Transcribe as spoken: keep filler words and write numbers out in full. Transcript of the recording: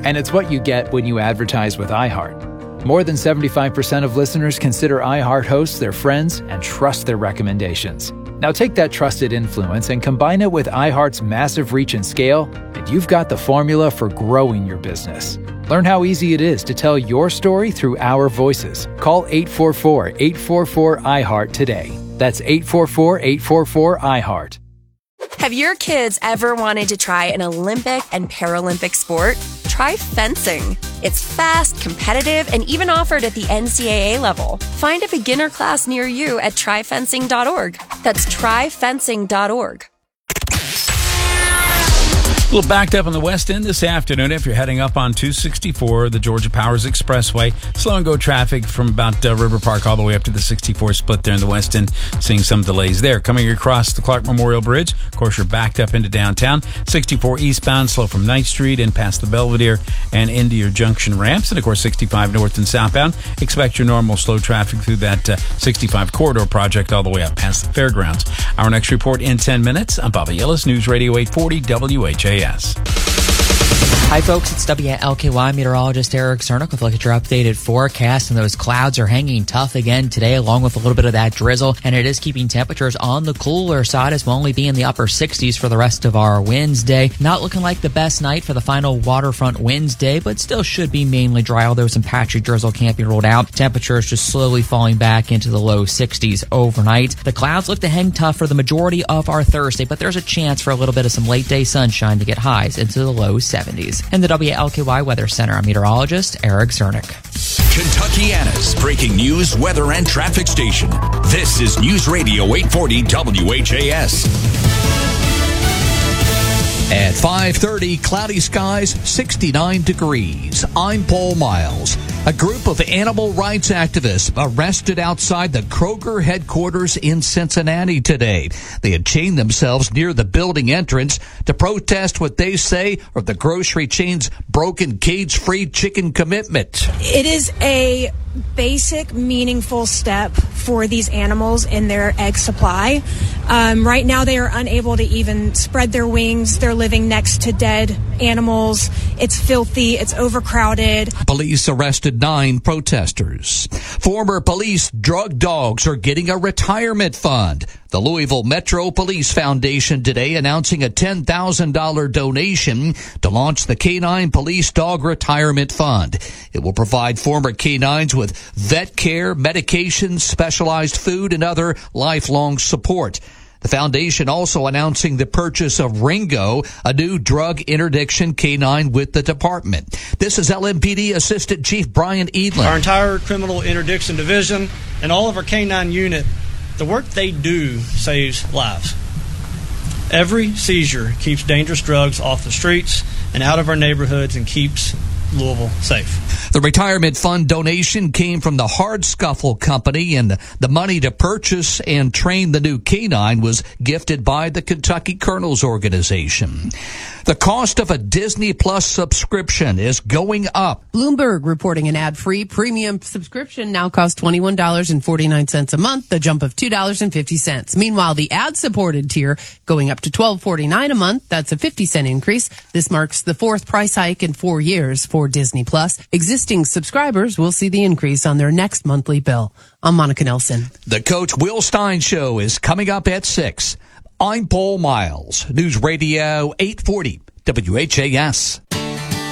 And it's what you get when you advertise with iHeart. More than seventy-five percent of listeners consider iHeart hosts their friends and trust their recommendations. Now take that trusted influence and combine it with iHeart's massive reach and scale, and you've got the formula for growing your business. Learn how easy it is to tell your story through our voices. Call eight four four, eight four four, I heart today. That's eight four four, eight four four, I heart. Have your kids ever wanted to try an Olympic and Paralympic sport? Try fencing. It's fast, competitive, and even offered at the N C double A level. Find a beginner class near you at try fencing dot org. That's try fencing dot org. A little backed up on the west end this afternoon if you're heading up on two sixty-four, the Georgia Powers Expressway. Slow and go traffic from about uh, River Park all the way up to the sixty-four split there in the west end. Seeing some delays there. Coming across the Clark Memorial Bridge, of course, you're backed up into downtown. sixty-four eastbound, slow from ninth Street and past the Belvedere and into your junction ramps. And, of course, sixty-five north and southbound. Expect your normal slow traffic through that uh, sixty-five corridor project all the way up past the fairgrounds. Our next report in ten minutes. I'm Bobby Ellis, News Radio eight forty W H A S. Hi, folks. It's W L K Y meteorologist Eric Cernick with a look at your updated forecast. And those clouds are hanging tough again today, along with a little bit of that drizzle. And it is keeping temperatures on the cooler side, as we'll only be in the upper sixties for the rest of our Wednesday. Not looking like the best night for the final waterfront Wednesday, but still should be mainly dry, although some patchy drizzle can't be ruled out. Temperatures just slowly falling back into the low sixties overnight. The clouds look to hang tough for the majority of our Thursday, but there's a chance for a little bit of some late day sunshine to get highs into the low seventies. In the W L K Y Weather Center, I'm meteorologist Eric Cernick. Kentuckiana's breaking news, weather, and traffic station. This is News Radio eight forty W H A S. At five thirty, cloudy skies, sixty-nine degrees. I'm Paul Miles. A group of animal rights activists arrested outside the Kroger headquarters in Cincinnati today. They had chained themselves near the building entrance to protest what they say are the grocery chain's broken cage-free chicken commitment. It is a basic, meaningful step for these animals in their egg supply. Um, right now, they are unable to even spread their wings. They're living next to dead animals. It's filthy. It's overcrowded. Police arrested nine protesters. Former police drug dogs are getting a retirement fund. The Louisville Metro Police Foundation today announcing a ten thousand dollars donation to launch the Canine Police Dog Retirement Fund. It will provide former canines with vet care, medications, specialized food, and other lifelong support. The foundation also announcing the purchase of Ringo, a new drug interdiction canine with the department. This is L M P D Assistant Chief Brian Edlin. Our entire criminal interdiction division and all of our canine unit, the work they do saves lives. Every seizure keeps dangerous drugs off the streets and out of our neighborhoods and keeps Louisville safe. The retirement fund donation came from the Hard Scuffle Company, and the money to purchase and train the new canine was gifted by the Kentucky Colonels Organization. The cost of a Disney Plus subscription is going up. Bloomberg reporting an ad-free premium subscription now costs twenty-one dollars and forty-nine cents a month, a jump of two dollars and fifty cents. Meanwhile, the ad-supported tier going up to twelve dollars and forty-nine cents a month. That's a fifty cent increase. This marks the fourth price hike in four years for Disney Plus. Existing subscribers will see the increase on their next monthly bill. I'm Monica Nelson. The Coach Will Stein Show is coming up at six. I'm Paul Miles, News Radio eight forty W H A S.